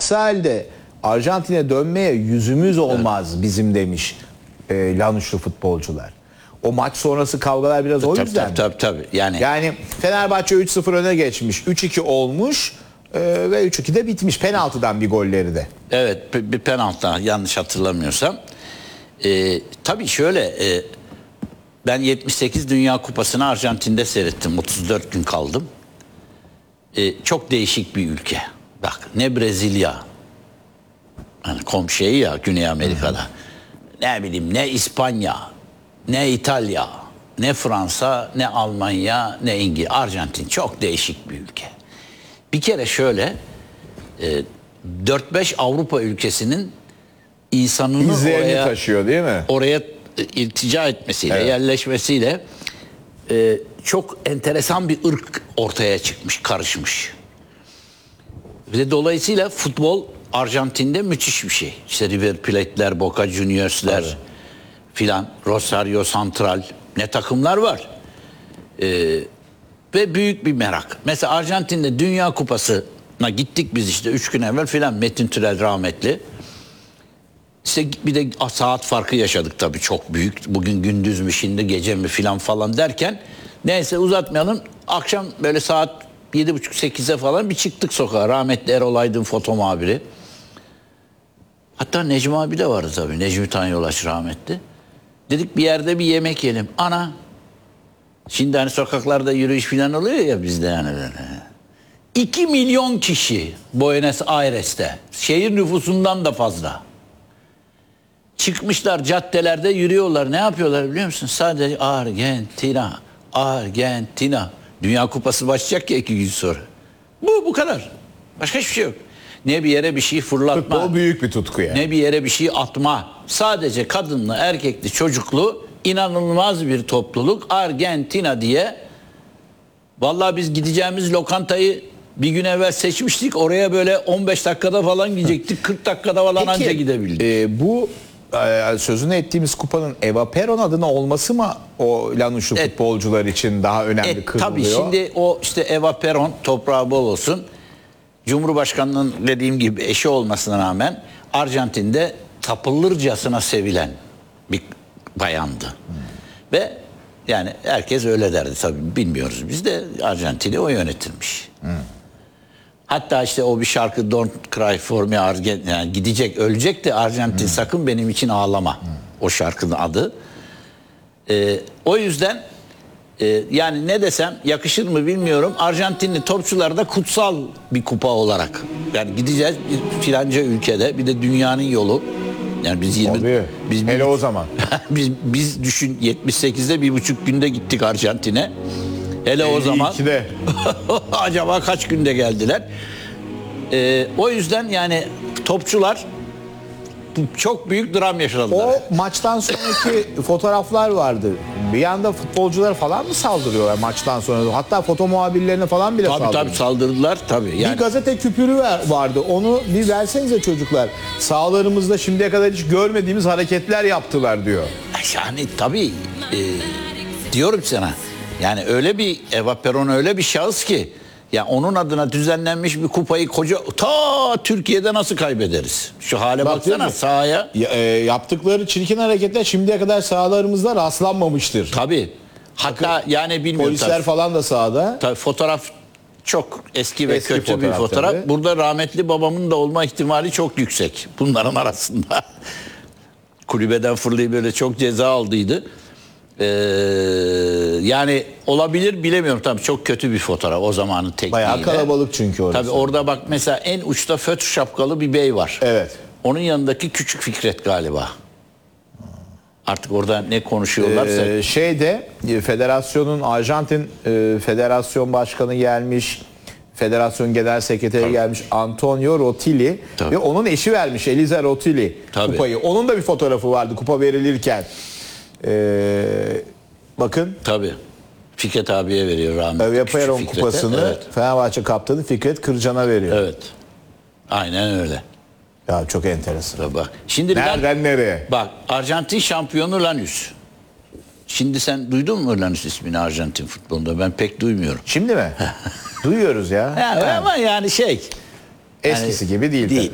Aksi halde Arjantin'e dönmeye yüzümüz olmaz bizim demiş Lanuşlu futbolcular. O maç sonrası kavgalar biraz o yüzden. Tabii. Yani Fenerbahçe 3-0 öne geçmiş. 3-2 olmuş ve 3-2'de bitmiş. Penaltıdan bir golleri de. Evet, bir penaltı yanlış hatırlamıyorsam. Tabii şöyle, ben 78 Dünya Kupası'nı Arjantin'de seyrettim. 34 gün kaldım. Çok değişik bir ülke. Bak, ne Brezilya, hani komşu ya Güney Amerika'da. Ne bileyim, ne İspanya, ne İtalya, ne Fransa, ne Almanya, ne İngiltere. Arjantin çok değişik bir ülke. Bir kere şöyle, 4-5 Avrupa ülkesinin insanını İzlerini taşıyor değil mi? Oraya iltica etmesiyle, evet, yerleşmesiyle çok enteresan bir ırk ortaya çıkmış, karışmış. Ve dolayısıyla futbol Arjantin'de müthiş bir şey. İşte River Plate'ler, Boca Juniors'ler filan, Rosario Central, ne takımlar var. Ve büyük bir merak. Mesela Arjantin'de Dünya Kupası'na gittik biz işte 3 gün evvel filan, Metin Türel rahmetli. İşte bir de saat farkı yaşadık tabii, çok büyük. Bugün gündüz mü şimdi gece mi filan falan derken, neyse uzatmayalım. Akşam böyle saat 7.30-8'e falan bir çıktık sokağa. Rahmetli Erol Aydın foto muhabiri. Hatta Necmi abi de vardı tabii. Necmi Tanyolaş rahmetli. Dedik bir yerde bir yemek yiyelim. Ana, şimdi hani sokaklarda yürüyüş falan oluyor ya bizde yani böyle. 2 milyon kişi Buenos Aires'te. Şehir nüfusundan da fazla. Çıkmışlar caddelerde yürüyorlar. Ne yapıyorlar biliyor musun? Sadece Argentina, Argentina. Dünya Kupası başlayacak ya 2 gün sonra. Bu kadar. Başka hiçbir şey yok. Ne bir yere bir şey fırlatma. Futbol büyük bir tutku yani. Ne bir yere bir şey atma. Sadece kadınlı, erkekli, çocuklu inanılmaz bir topluluk. Argentina diye. Vallahi biz gideceğimiz lokantayı bir gün evvel seçmiştik. Oraya böyle 15 dakikada falan gidecektik. 40 dakikada falan anca gidebildik. Bu sözünü ettiğimiz kupanın Eva Perón adına olması mı o Lanuşlu futbolcular için daha önemli kılıyor? Tabii şimdi o işte Eva Perón, toprağı bol olsun, Cumhurbaşkanı'nın dediğim gibi eşi olmasına rağmen Arjantin'de tapılırcasına sevilen bir bayandı. Ve yani herkes öyle derdi tabii, bilmiyoruz biz de, Arjantin'i o yönetirmiş. Hatta işte o bir şarkı Don't Cry For Me Argentina, yani gidecek ölecek de Arjantin sakın benim için ağlama. O şarkının adı. O yüzden yani ne desem yakışır mı bilmiyorum. Arjantinli topçular da kutsal bir kupa olarak. Yani gideceğiz bir filanca ülkede, bir de dünyanın yolu. Yani biz hele o zaman. biz düşün 78'de 1,5 günde gittik Arjantin'e. Hele o zaman acaba kaç günde geldiler? O yüzden yani topçular çok büyük dram yaşadılar. O maçtan sonraki fotoğraflar vardı. Bir yanda futbolcular falan mı saldırıyorlar maçtan sonra? Hatta foto muhabirlerine falan bile saldırdılar. Tabii saldırdılar tabii. Yani... Bir gazete küpürü vardı. Onu bir versenize çocuklar. Sahalarımızda şimdiye kadar hiç görmediğimiz hareketler yaptılar diyor. Yani tabii diyorum sana. Yani öyle bir Eva Perón öyle bir şahıs ki, ya onun adına düzenlenmiş bir kupayı ta Türkiye'de nasıl kaybederiz? Şu hale baksana sahaya. Yaptıkları çirkin hareketler şimdiye kadar sahalarımızda rastlanmamıştır. Tabii. Hatta yani bilmiyorum. Polisler falan da sahada. Tabii fotoğraf çok eski ve kötü bir fotoğraf. Tabii. Burada rahmetli babamın da olma ihtimali çok yüksek. Bunların arasında. Kulübeden fırlayıp böyle çok ceza aldıydı. Yani olabilir, bilemiyorum tabii, çok kötü bir fotoğraf o zamanın tekniğiyle. Bayağı kalabalık çünkü orası. Tabii orada bak mesela en uçta fötr şapkalı bir bey var. Evet. Onun yanındaki küçük Fikret galiba. Artık orada ne konuşuyorlarsa. Federasyonun Arjantin Federasyon Başkanı gelmiş. Federasyon Genel Sekreteri gelmiş, Antonio Rotili. Tabii. Ve onun eşi vermiş, Eliza Rotili, kupayı. Onun da bir fotoğrafı vardı kupa verilirken. Bakın. Tabii. Fikret abiye veriyor rahmetli. Eva Perón kupasını Fenerbahçe kaptanı Fikret Kırcan'a veriyor. Evet. Aynen öyle. Ya çok enteresan. Bak. Şimdi nereden nereye? Bak, Arjantin şampiyonu Lanús. Şimdi sen duydun mu Lanús ismini Arjantin futbolunda? Ben pek duymuyorum. Şimdi mi? Duyuyoruz ya. Ama yani eskisi gibi değil.